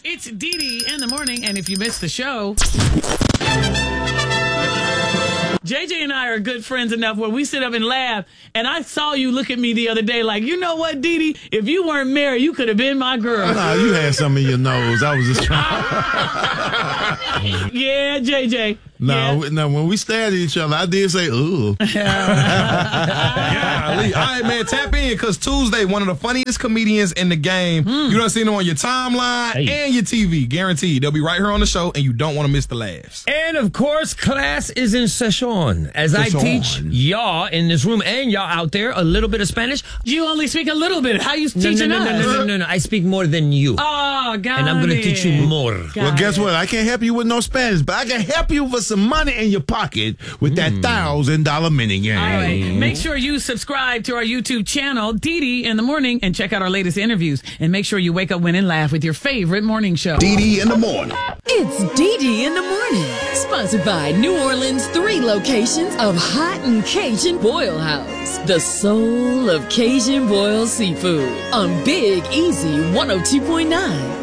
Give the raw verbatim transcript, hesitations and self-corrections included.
It's Dee Dee in the morning, and if you missed the show, J J and I are good friends enough where we sit up and laugh, and I saw you look at me the other day like, you know what, Dee Dee? If you weren't married, you could have been my girl. Nah, you had some in your nose. I was just trying. Yeah, J J. No, yeah. no, when we stared at each other, I did say, ooh. Yeah, all right, man, tap in because Tuesday, one of the funniest comedians in the game. Mm. You done seen him on your timeline hey. and your T V, guaranteed. They'll be right here on the show, and you don't want to miss the laughs. And, of course, class is in session as Session. I teach y'all in this room and y'all out there a little bit of Spanish. You only speak a little bit. How you teaching no, no, us? No, no, no, no, no. I speak more than you. Oh, God. And I'm going to teach you more. Got well, guess it. what? I can't help you with no Spanish, but I can help you with some money in your pocket with that thousand dollar mini game. All right. Make sure you subscribe to our YouTube channel, Dee Dee in the Morning, and check out our latest interviews. And make sure you wake up, win, and laugh with your favorite morning show. Dee Dee in the morning. It's Dee Dee in the morning. Sponsored by New Orleans' three locations of Hot and Cajun Boil House. The soul of Cajun boiled seafood on Big Easy one oh two point nine.